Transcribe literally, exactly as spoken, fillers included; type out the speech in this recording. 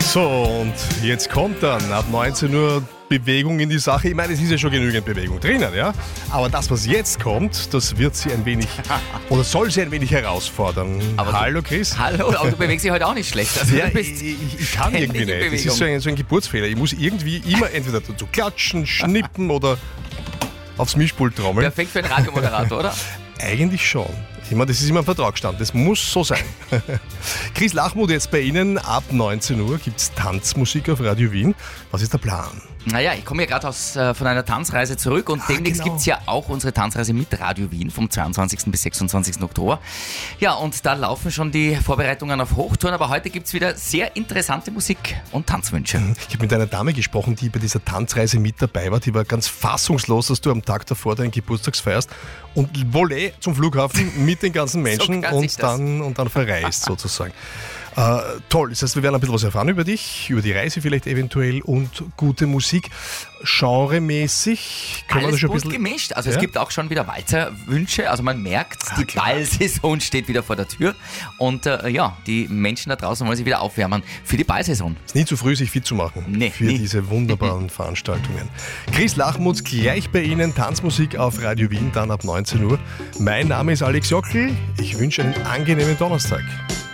So, und jetzt kommt dann ab neunzehn Uhr Bewegung in die Sache. Ich meine, es ist ja schon genügend Bewegung drinnen, ja. Aber das, was jetzt kommt, das wird sie ein wenig, oder soll sie ein wenig herausfordern. Aber Hallo Chris. Hallo, aber du bewegst dich heute auch nicht schlecht. Also Ja, du bist ich, ich, ich kann ständig irgendwie in nicht. Das ist so ein, so ein Geburtsfehler. Ich muss irgendwie immer entweder dazu klatschen, schnippen oder aufs Mischpult trommeln. perfekt für einen Radiomoderator, oder? Eigentlich schon. Ich meine, das ist immer ein Vertragsstand. Das muss so sein. Chris Lachmuth, jetzt bei Ihnen ab neunzehn Uhr gibt es Tanzmusik auf Radio Wien. Was ist der Plan? Naja, ich komme ja gerade aus äh, von einer Tanzreise zurück und Ah, demnächst genau. gibt es ja auch unsere Tanzreise mit Radio Wien vom zweiundzwanzigsten bis sechsundzwanzigsten Oktober. Ja, und da laufen schon die Vorbereitungen auf Hochtouren, aber heute gibt es wieder sehr interessante Musik und Tanzwünsche. Ich habe mit einer Dame gesprochen, die bei dieser Tanzreise mit dabei war. Die war ganz fassungslos, dass du am Tag davor deinen Geburtstag feierst und Volley zum Flughafen mit den ganzen Menschen kann sich und, das. dann, und dann verreist sozusagen. Äh, toll, das heißt, wir werden ein bisschen was erfahren über dich, über die Reise vielleicht eventuell und gute Musik. Genremäßig können wir da Alles schon ein bunt bisschen... gemischt. Also Ja? es gibt auch schon wieder Walzerwünsche. Also man merkt, Ah, die klar. Ballsaison steht wieder vor der Tür. Und äh, ja, die Menschen da draußen wollen sich wieder aufwärmen für die Ballsaison. Es ist nie zu früh, sich fit zu machen Nee, für nie. diese wunderbaren Veranstaltungen. Chris Lachmuth gleich bei Ihnen, Tanzmusik auf Radio Wien, dann ab neunzehn Uhr. Mein Name ist Alex Jockel. Ich wünsche einen angenehmen Donnerstag.